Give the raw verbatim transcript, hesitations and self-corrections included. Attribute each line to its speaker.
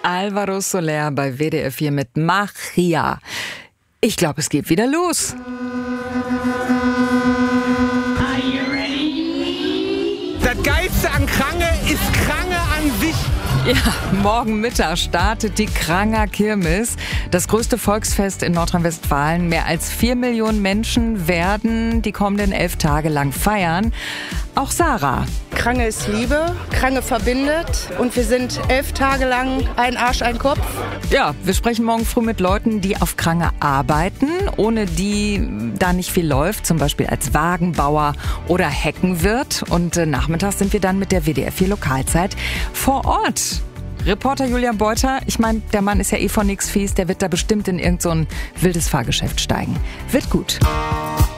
Speaker 1: Alvaro Soler bei W D R vier mit Magia. Ich glaube, es geht wieder los.
Speaker 2: Das Geilste an Krange ist Krange an sich.
Speaker 1: Ja, morgen Mittag startet die Kranger Kirmes, das größte Volksfest in Nordrhein-Westfalen. Mehr als vier Millionen Menschen werden die kommenden elf Tage lang feiern. Auch Sarah.
Speaker 3: Krange ist Liebe, Krange verbindet und wir sind elf Tage lang ein Arsch, ein Kopf.
Speaker 1: Ja, wir sprechen morgen früh mit Leuten, die auf Krange arbeiten, ohne die da nicht viel läuft, zum Beispiel als Wagenbauer oder Heckenwirt. Und äh, nachmittags sind wir dann mit der W D R vier Lokalzeit vor Ort. Reporter Julian Beuter, ich meine, der Mann ist ja eh von nix fies, der wird da bestimmt in irgend so ein wildes Fahrgeschäft steigen. Wird gut.